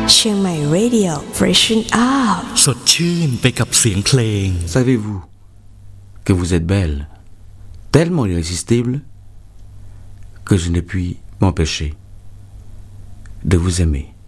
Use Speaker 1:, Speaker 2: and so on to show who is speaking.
Speaker 1: เชียงใหม่ Radio Freshen Up
Speaker 2: สดชื่นไปกับเสียงเพลง
Speaker 3: Savez-vous que vous êtes belle, tellement irrésistible, que je n'ai pu m'empêcher de vous aimer.